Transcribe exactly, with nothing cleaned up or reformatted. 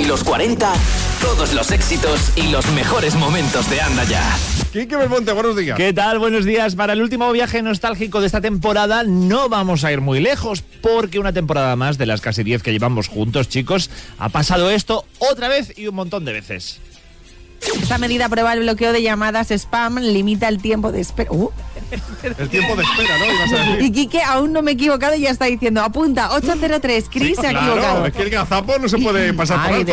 los cuarenta, todos los éxitos y los mejores momentos de Anda Ya. Quique Belmonte, buenos días. ¿Qué tal? Buenos días. Para el último viaje nostálgico de esta temporada no vamos a ir muy lejos, porque una temporada más de las casi diez que llevamos juntos, chicos, ha pasado esto otra vez y un montón de veces. Esta medida prueba el bloqueo de llamadas spam, limita el tiempo de espera. Uh. El tiempo de espera, ¿no? Ibas a decir. Y Quique aún no me he equivocado y ya está diciendo, apunta, ocho cero tres, Cris Sí, se ha claro, equivocado. es que el gazapo no se puede pasar por Ay, alto.